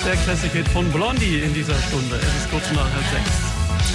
der Classic Hit von Blondie in dieser Stunde. Es ist kurz nach 5:30.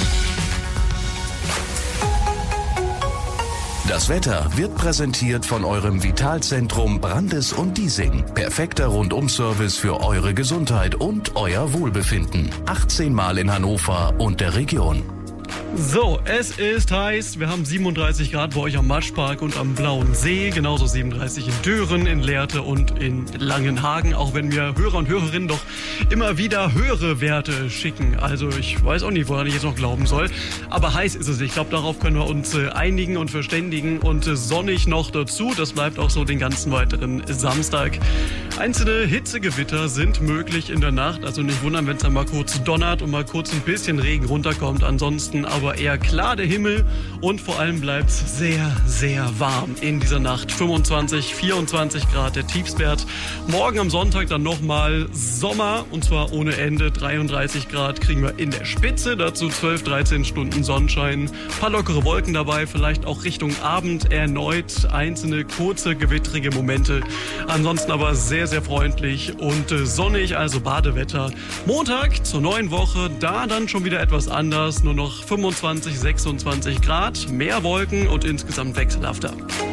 Das Wetter wird präsentiert von eurem Vitalzentrum Brandes und Diesing. Perfekter Rundum-Service für eure Gesundheit und euer Wohlbefinden. 18 Mal in Hannover und der Region. So, es ist heiß. Wir haben 37 Grad bei euch am Matschpark und am Blauen See. Genauso 37 in Düren, in Lehrte und in Langenhagen. Auch wenn mir Hörer und Hörerinnen doch immer wieder höhere Werte schicken. Also ich weiß auch nicht, woran ich jetzt noch glauben soll. Aber heiß ist es. Ich glaube, darauf können wir uns einigen und verständigen. Und sonnig noch dazu. Das bleibt auch so den ganzen weiteren Samstag. Einzelne Hitzegewitter sind möglich in der Nacht. Also nicht wundern, wenn es dann mal kurz donnert und mal kurz ein bisschen Regen runterkommt. Ansonsten aber eher klar der Himmel und vor allem bleibt es sehr, sehr warm in dieser Nacht. 25, 24 Grad der Tiefstwert. Morgen am Sonntag dann nochmal Sommer und zwar ohne Ende. 33 Grad kriegen wir in der Spitze. Dazu 12, 13 Stunden Sonnenschein. Ein paar lockere Wolken dabei, vielleicht auch Richtung Abend erneut einzelne kurze gewittrige Momente. Ansonsten aber sehr, sehr freundlich und sonnig, also Badewetter. Montag zur neuen Woche, da dann schon wieder etwas anders. Nur noch 25, 26 Grad, mehr Wolken und insgesamt wechselhafter.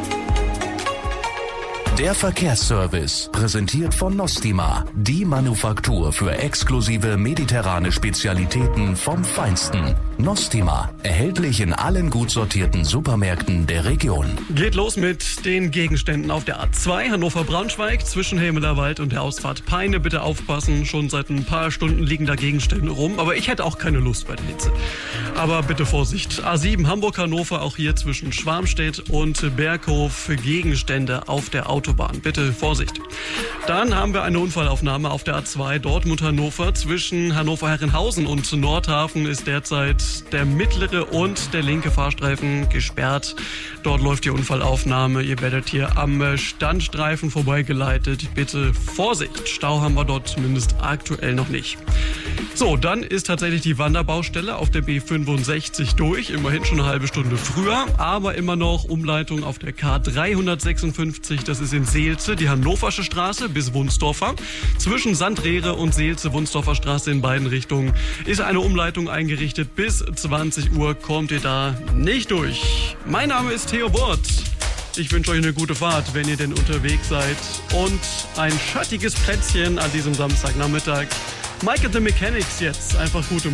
Der Verkehrsservice, präsentiert von Nostima, die Manufaktur für exklusive mediterrane Spezialitäten vom Feinsten. Nostima, erhältlich in allen gut sortierten Supermärkten der Region. Geht los mit den Gegenständen auf der A2 Hannover-Braunschweig zwischen Helmelerwald und der Ausfahrt Peine. Bitte aufpassen, schon seit ein paar Stunden liegen da Gegenstände rum, aber ich hätte auch keine Lust bei der Hitze. Aber bitte Vorsicht. A7 Hamburg-Hannover, auch hier zwischen Schwarmstedt und Berghof Gegenstände auf der Autobahn. Bitte Vorsicht. Dann haben wir eine Unfallaufnahme auf der A2 Dortmund-Hannover. Zwischen Hannover-Herrenhausen und Nordhafen ist derzeit der mittlere und der linke Fahrstreifen gesperrt. Dort läuft die Unfallaufnahme. Ihr werdet hier am Standstreifen vorbeigeleitet. Bitte Vorsicht. Stau haben wir dort zumindest aktuell noch nicht. So, dann ist tatsächlich die Wanderbaustelle auf der B65 durch. Immerhin schon eine halbe Stunde früher, aber immer noch Umleitung auf der K356. Das ist in Seelze, die Hannoversche Straße bis Wunsdorfer. Zwischen Sandrehre und Seelze-Wunsdorfer Straße in beiden Richtungen ist eine Umleitung eingerichtet. Bis 20 Uhr kommt ihr da nicht durch. Mein Name ist Theo Burt. Ich wünsche euch eine gute Fahrt, wenn ihr denn unterwegs seid. Und ein schattiges Plätzchen an diesem Samstagnachmittag. Mike and the Mechanics jetzt. Einfach gute